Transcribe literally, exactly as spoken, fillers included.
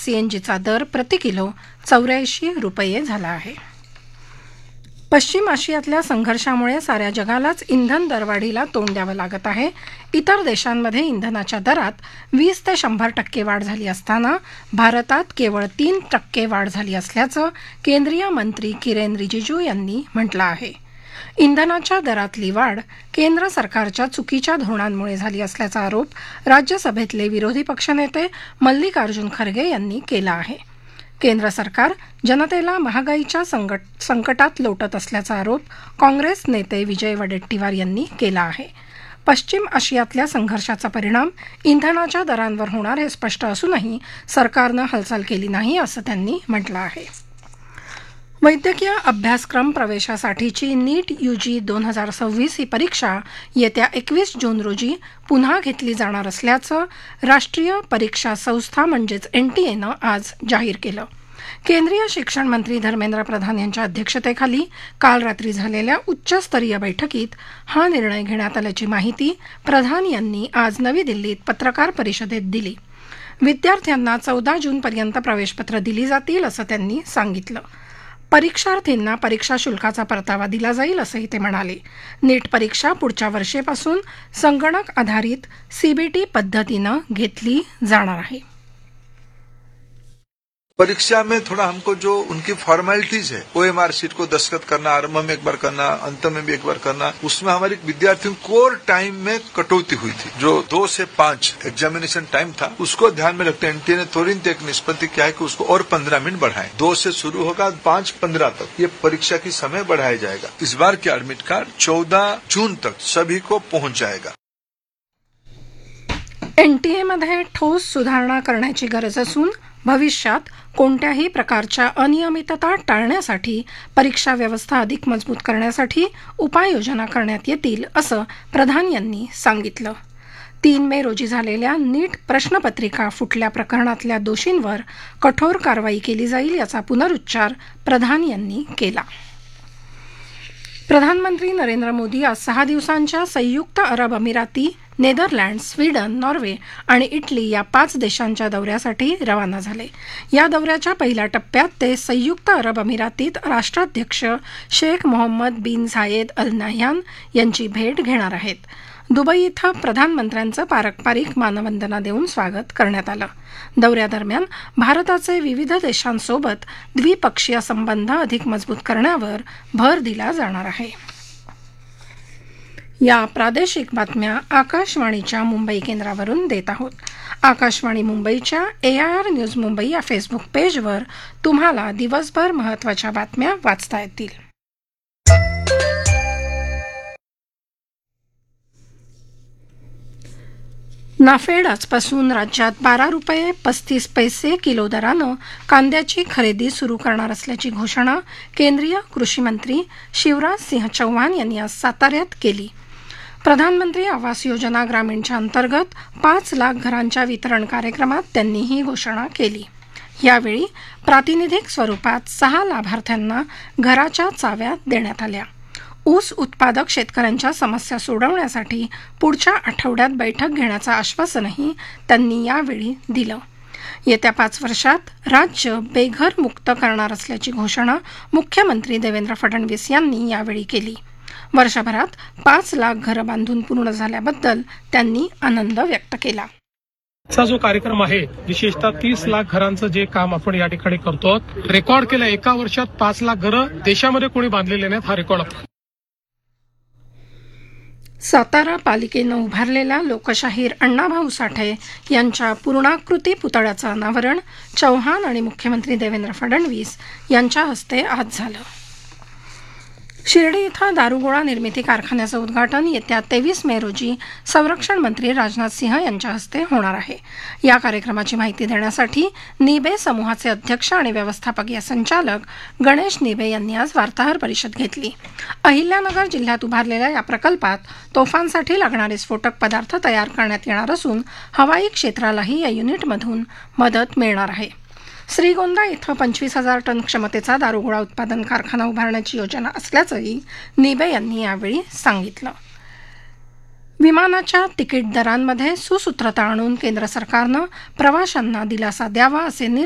सीएनजीचा दर प्रति किलो चौऱ्याऐंशी रुपये झाला आहे. पश्चिम आशियातल्या संघर्षामुळे साऱ्या जगालाच इंधन दरवाढीला तोंड द्यावं लागत आहे. इतर देशांमध्ये इंधनाच्या दरात वीस ते शंभर टक्के वाढ झाली असताना भारतात केवळ तीन टक्के वाढ झाली असल्याचं केंद्रीय मंत्री किरेन रिजिजू यांनी म्हटलं आहे. इंधनाच्या दरातली वाढ केंद्र सरकारच्या चुकीच्या धोरणांमुळे झाली असल्याचा आरोप राज्यसभेतले विरोधी पक्षनेते मल्लिकार्जुन खरगे यांनी केला आहे. केंद्र सरकार जनतेला महागाईच्या संकटात लोटत असल्याचा आरोप काँग्रेस नेते विजय वडेट्टीवार यांनी केला आहे. पश्चिम आशियातल्या संघर्षाचा परिणाम इंधनाच्या दरांवर होणार हे स्पष्ट असूनही सरकारनं हालचाल केली नाही असं त्यांनी म्हटलं आहे. वैद्यकीय अभ्यासक्रम प्रवेशासाठीची नीट यूजी दोन हजार सव्वीस ही परीक्षा येत्या एकवीस जून रोजी पुन्हा घेतली जाणार असल्याचं राष्ट्रीय परीक्षा संस्था म्हणजेच एनटीएनं आज जाहीर केलं. केंद्रीय शिक्षण मंत्री धर्मेंद्र प्रधान यांच्या अध्यक्षतेखाली काल रात्री झालेल्या उच्चस्तरीय बैठकीत हा निर्णय घेण्यात आल्याची माहिती प्रधान यांनी आज नवी दिल्लीत पत्रकार परिषदेत दिली. विद्यार्थ्यांना चौदा जूनपर्यंत प्रवेशपत्र दिली जातील असं त्यांनी सांगितलं. परीक्षार्थींना परीक्षा शुल्काचा परतावा दिला जाईल असंही ते म्हणाले. नीट परीक्षा पुढच्या वर्षीपासून संगणक आधारित सीबीटी पद्धतीनं घेतली जाणार आहे. परीक्षा में थोड़ा हमको जो उनकी फॉर्मेलिटीज है, ओएमआर शीट को दस्तखत करना, आरंभ में एक बार करना, अंत में भी एक बार करना, उसमें हमारी विद्यार्थियों कोर टाइम में कटौती हुई थी. जो दो से पांच एग्जामिनेशन टाइम था उसको ध्यान में रखते एनटीए ने तुरंत एक निष्पत्ति किया है कि उसको और पंद्रह मिनट बढ़ाएं. दो से शुरू होगा, पांच पंद्रह तक ये परीक्षा की समय बढ़ाया जाएगा. इस बार की एडमिट कार्ड चौदह जून तक सभी को पहुंच जाएगा. एनटीएमध्ये ठोस सुधारणा करण्याची गरज असून भविष्यात कोणत्याही प्रकारच्या अनियमितता टाळण्यासाठी परीक्षा व्यवस्था अधिक मजबूत करण्यासाठी उपाययोजना करण्यात येतील असं प्रधान यांनी सांगितलं. तीन मे रोजी झालेल्या नीट प्रश्नपत्रिका फुटल्या प्रकरणातल्या दोषींवर कठोर कारवाई केली जाईल याचा पुनरुच्चार प्रधान यांनी केला. प्रधानमंत्री नरेंद्र मोदी आज सहा दिवसांच्या संयुक्त अरब अमिराती, नेदरलँड, स्वीडन, नॉर्वे आणि इटली या पाच देशांच्या दौऱ्यासाठी रवाना झाले. या दौऱ्याच्या पहिल्या टप्प्यात ते संयुक्त अरब अमिरातीत राष्ट्राध्यक्ष शेख मोहम्मद बिन झायेद अल नाह्यान यांची भेट घेणार आहेत. दुबई इथं प्रधानमंत्र्यांचं पारंपरिक मानवंदना देऊन स्वागत करण्यात आलं. दौऱ्यादरम्यान भारताचे विविध देशांसोबत द्विपक्षीय संबंध अधिक मजबूत करण्यावर भर दिला जाणार आहे. या प्रादेशिक बातम्या आकाशवाणीच्या मुंबई केंद्रावरून देत आहोत. आकाशवाणी मुंबईच्या एआयआर न्यूज मुंबई या फेसबुक पेजवर तुम्हाला दिवसभर महत्त्वाच्या बातम्या वाचता येतील. नाफेड आजपासून राज्यात बारा रुपये पस्तीस पैसे किलो दरानं कांद्याची खरेदी सुरू करणार असल्याची घोषणा केंद्रीय कृषी मंत्री शिवराज सिंह चौहान यांनी आज साताऱ्यात केली. प्रधानमंत्री आवास योजना ग्रामीणच्या अंतर्गत पाच लाख घरांच्या वितरण कार्यक्रमात त्यांनी ही घोषणा केली. यावेळी प्रातिनिधिक स्वरूपात सहा लाभार्थ्यांना घराच्या चाव्या देण्यात आल्या. ऊस उत्पादक शेतकऱ्यांच्या समस्या सोडवण्यासाठी पुढच्या आठवड्यात बैठक घेण्याचं आश्वासनही त्यांनी यावेळी दिलं. येत्या पाच वर्षात राज्य बेघर मुक्त करणार असल्याची घोषणा मुख्यमंत्री देवेंद्र फडणवीस यांनी यावेळी केली. वर्षभरात पाच लाख घरं बांधून पूर्ण झाल्याबद्दल त्यांनी आनंद व्यक्त केला. चा जो कार्यक्रम आहे, विशेषतः तीस लाख घरांचं जे काम आपण या ठिकाणी करतो, रेकॉर्ड केलं. एका वर्षात पाच लाख घरं देशामध्ये कोणी बांधलेले नाहीत, हा रेकॉर्ड. सातारा पालिकेनं उभारलेल्या लोकशाहीर अण्णाभाऊ साठे यांच्या पूर्णाकृती पुतळ्याचं अनावरण चौहान आणि मुख्यमंत्री देवेंद्र फडणवीस यांच्या हस्ते आज झालं. शिर्डी इथं दारुगोळा निर्मिती कारखान्याचं उद्घाटन येत्या तेवीस मे रोजी संरक्षण मंत्री राजनाथ सिंह यांच्या हस्ते होणार आहे. या कार्यक्रमाची माहिती देण्यासाठी निबे समूहाचे अध्यक्ष आणि व्यवस्थापकीय संचालक गणेश निबे यांनी आज वार्ताहर परिषद घेतली. अहिल्यानगर जिल्ह्यात उभारलेल्या या प्रकल्पात तोफांसाठी लागणारे स्फोटक पदार्थ तयार करण्यात येणार असून हवाई क्षेत्रालाही या युनिटमधून मदत मिळणार आहे. श्रीगोंदा इथं पंचवीस हजार टन क्षमतेचा दारुगोळा उत्पादन कारखाना उभारण्याची योजना असल्याचंही निबे यांनी यावेळी सांगितलं. विमानाच्या तिकीट दरांमध्ये सुसूत्रता आणून केंद्र सरकारनं प्रवाशांना दिलासा द्यावा असे